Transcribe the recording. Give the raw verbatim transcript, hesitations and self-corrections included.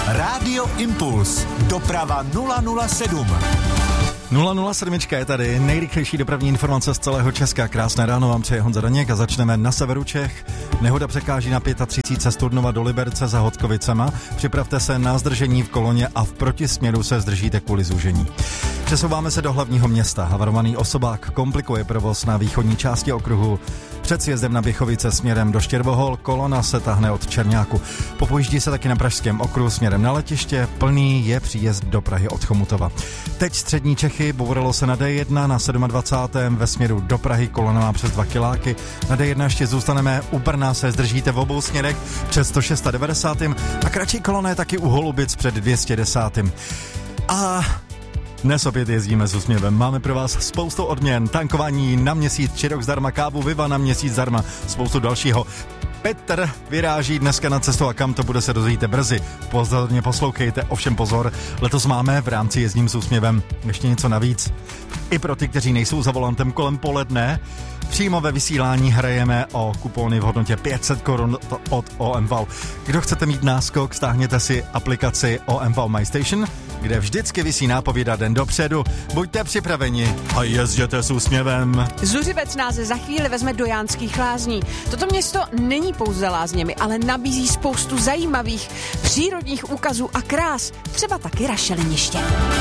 Rádio Impuls. Doprava nula nula sedm. nula nula sedm je tady, nejrychlejší dopravní informace z celého Česka. Krásné ráno vám přeje Honza Daněk a začneme na severu Čech. Nehoda překáží na třicet pět cest Turnova do Liberce za Hodkovicema. Připravte se na zdržení v koloně a v protisměru se zdržíte kvůli zúžení. Přesouváme se do hlavního města. Havarovaný osobák komplikuje provoz na východní části okruhu. Před sjezdem na Běchovice směrem do Štěrbohol kolona se tahne od Černáku. Popojíždí se taky na Pražském okruhu směrem na letiště. Plný je příjezd do Prahy od Chomutova. Teď střední Čechy, bouralo se na D jedna na dvacátém sedmém ve směru do Prahy, kolona má přes dva kiláky. Na D jedna ještě zůstaneme, u Brna se zdržíte v obou směrech přes sto devadesát šest a kratší kolona je taky u Holubic před dvě stě deset. A dnes opět jezdíme s úsměvem. Máme pro vás spoustu odměn, tankování na měsíc, či rok zdarma, kávu Viva na měsíc zdarma, spoustu dalšího. Petr vyráží dneska na cestu a kam to bude, se dozvíte brzy. Pozorně poslouchejte, ovšem pozor, letos máme v rámci Jezdím s úsměvem ještě něco navíc. I pro ty, kteří nejsou za volantem kolem poledne, přímo ve vysílání hrajeme o kupony v hodnotě pět set korun od O M V. Kdo chcete mít náskok, stáhněte si aplikaci O M V My Station, kde vždycky visí nápověda den dopředu. Buďte připraveni a jezděte s úsměvem. Zuřivec nás za chvíli vezme do Jánských Lázní. Toto město není pouze lázněmi, ale nabízí spoustu zajímavých přírodních úkazů a krás, třeba taky rašeliniště.